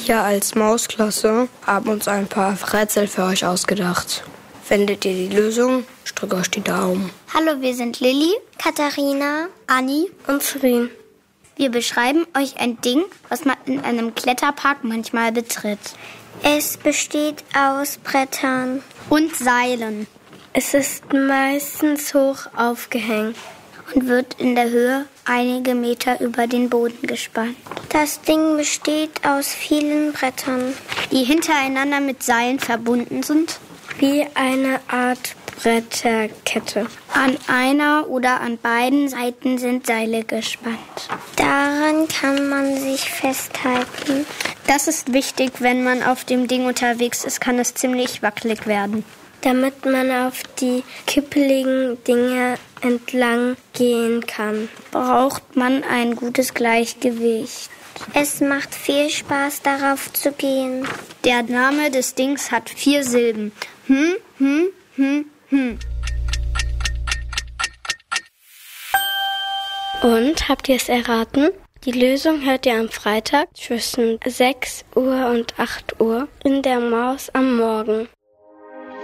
Wir als Mausklasse haben uns ein paar Rätsel für euch ausgedacht. Findet ihr die Lösung? Ich drücke euch die Daumen. Hallo, wir sind Lilly, Katharina, Anni und Serin. Wir beschreiben euch ein Ding, was man in einem Kletterpark manchmal betritt. Es besteht aus Brettern und Seilen. Es ist meistens hoch aufgehängt und wird in der Höhe einige Meter über den Boden gespannt. Das Ding besteht aus vielen Brettern, die hintereinander mit Seilen verbunden sind. Wie eine Art Bretterkette. An einer oder an beiden Seiten sind Seile gespannt. Daran kann man sich festhalten. Das ist wichtig, wenn man auf dem Ding unterwegs ist, kann es ziemlich wackelig werden. Damit man auf die kippeligen Dinge entlang gehen kann, braucht man ein gutes Gleichgewicht. Es macht viel Spaß, darauf zu gehen. Der Name des Dings hat 4 Silben. Und, habt ihr es erraten? Die Lösung hört ihr am Freitag zwischen 6 Uhr und 8 Uhr in der Maus am Morgen.